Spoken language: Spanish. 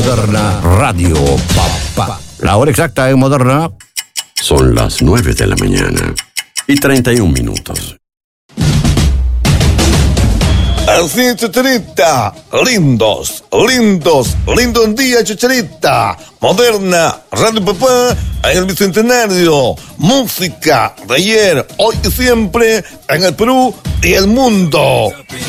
Moderna Radio, papá. La hora exacta en Moderna son las 9 de la mañana y 31 minutos. Así, Chicharita. Lindos, lindos, lindo día, Chicharita. Moderna, Radio Papá, en el Bicentenario. Música de ayer, hoy y siempre, en el Perú y el mundo.